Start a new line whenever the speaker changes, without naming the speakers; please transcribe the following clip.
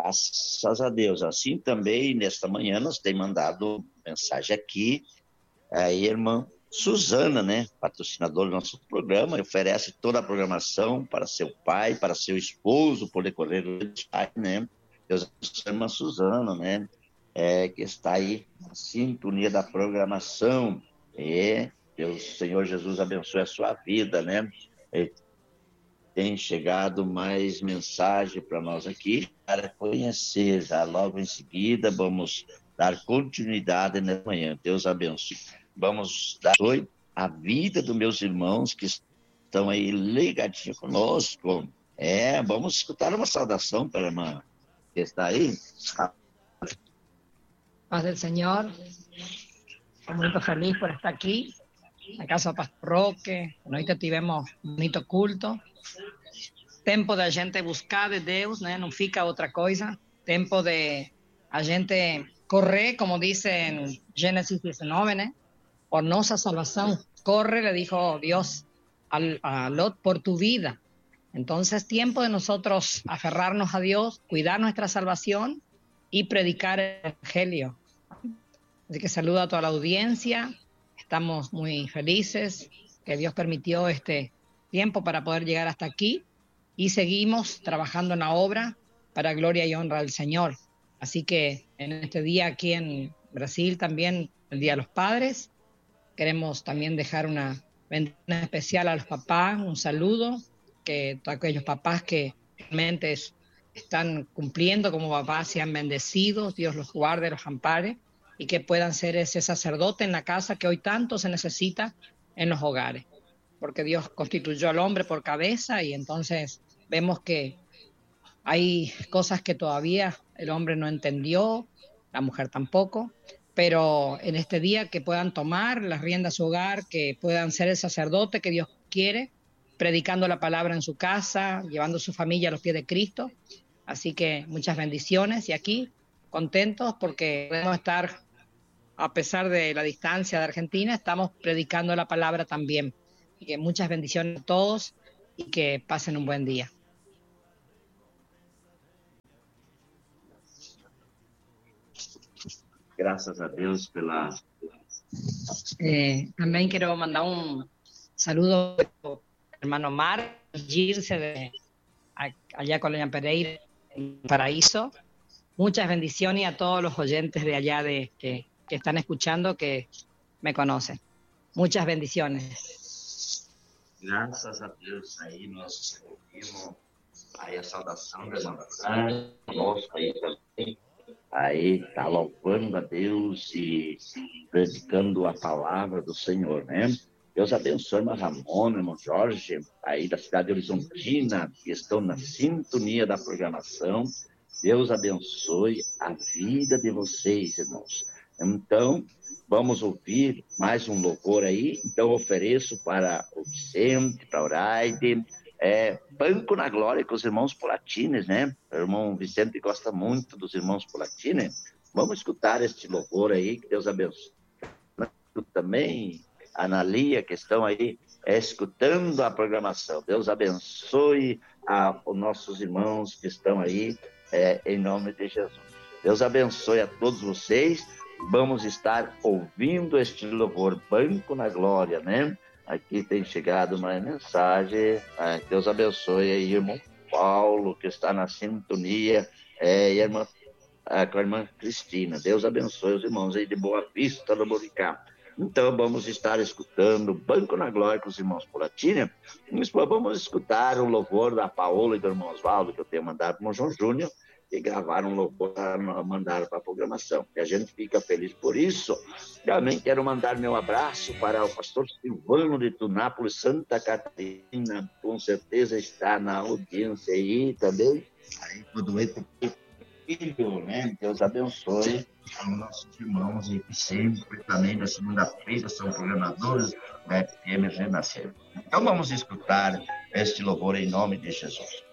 Graças a Deus. Assim também, nesta manhã, nós temos mandado mensagem aqui, a irmã Suzana, né, patrocinadora do nosso programa, oferece toda a programação para seu pai, para seu esposo, por decorrer do pai, né? Deus abençoe a irmã Suzana, né, que está aí na sintonia da programação. E Deus, Senhor Jesus, abençoe a sua vida, né? E tem chegado mais mensagem para nós aqui para conhecer. Já logo em seguida vamos dar continuidade nessa manhã. Deus abençoe. Vamos dar a vida dos meus irmãos que estão aí ligadinhos conosco. Vamos escutar uma saudação para a irmã que está aí.
Paz del Señor. Estoy muy feliz por estar aquí. Na casa do Pastor Roque. Nós tivemos um bonito culto. Tempo da gente buscar de Deus, né? Não fica outra coisa. Tempo de a gente correr, como dice en Génesis 19, né? Por nossa salvação. Corre, le dijo Dios a Lot, por tu vida. Entonces, tiempo de nosotros aferrarnos a Dios, cuidar nuestra salvación y predicar el Evangelio. Así que saludo a toda la audiencia. Estamos muy felices que Dios permitió este tiempo para poder llegar hasta aquí y seguimos trabajando en la obra para gloria y honra del Señor. Así que en este día aquí en Brasil también, el Día de los Padres, queremos también dejar una bendición especial a los papás, un saludo, que todos aquellos papás que realmente están cumpliendo como papás sean bendecidos, Dios los guarde, los ampare y que puedan ser ese sacerdote en la casa que hoy tanto se necesita en los hogares, porque Dios constituyó al hombre por cabeza y entonces vemos que hay cosas que todavía el hombre no entendió, la mujer tampoco, pero en este día que puedan tomar las riendas de su hogar, que puedan ser el sacerdote que Dios quiere, predicando la palabra en su casa, llevando a su familia a los pies de Cristo. Así que muchas bendiciones y aquí contentos porque podemos estar, a pesar de la distancia de Argentina, estamos predicando la palabra también. Y que muchas bendiciones a todos y que pasen un buen día.
Graças a Deus pela...
También quiero mandar un saludo al hermano Mar, Girse, allá Colonia Pereira, en Paraíso. Muchas bendiciones y a todos los oyentes de allá que están escuchando, que me conocen. Muchas bendiciones.
Graças a Deus, aí nós ouvimos aí a saudação da irmã Fran, nosso aí também. Aí está louvando a Deus e predicando a palavra do Senhor, né? Deus abençoe a irmã Ramona, irmão Jorge, aí da cidade de Horizontina, que estão na sintonia da programação. Deus abençoe a vida de vocês, irmãos. Então, vamos ouvir mais um louvor aí. Então, ofereço para o Vicente, para a Oraide, Banco na Glória com os irmãos Polatines, né? O irmão Vicente gosta muito dos irmãos Polatines. Vamos escutar este louvor aí, que Deus abençoe. Também, a Analia, que estão aí escutando a programação. Deus abençoe os nossos irmãos que estão aí, em nome de Jesus. Deus abençoe a todos vocês. Vamos estar ouvindo este louvor, Banco na Glória, né? Aqui tem chegado uma mensagem. Deus abençoe aí, irmão Paulo, que está na sintonia, e com a irmã Cristina. Deus abençoe os irmãos aí de Boa Vista, do Boricá. Então, vamos estar escutando Banco na Glória com os irmãos Polatini. Vamos escutar o louvor da Paola e do irmão Oswaldo, que eu tenho mandado para o irmão João Júnior, e gravaram um louvor para mandar para a programação. E a gente fica feliz por isso. Também quero mandar meu abraço para o pastor Silvano de Tunápolis, Santa Catarina, com certeza está na audiência aí também. Aí, tudo isso, filho, né? Deus abençoe os nossos irmãos e que sempre também na segunda-feira são programadores da FM Renascer. Então vamos escutar este louvor em nome de Jesus.